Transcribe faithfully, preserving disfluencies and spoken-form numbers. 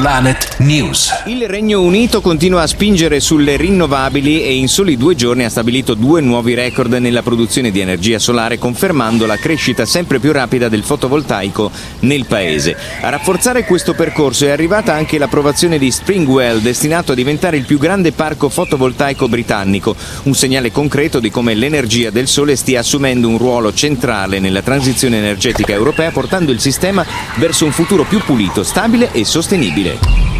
Planet News. Il Regno Unito continua a spingere sulle rinnovabili e in soli due giorni ha stabilito due nuovi record nella produzione di energia solare, confermando la crescita sempre più rapida del fotovoltaico nel paese. A rafforzare questo percorso è arrivata anche l'approvazione di Springwell, destinato a diventare il più grande parco fotovoltaico britannico, un segnale concreto di come l'energia del sole stia assumendo un ruolo centrale nella transizione energetica europea, portando il sistema verso un futuro più pulito, stabile e sostenibile.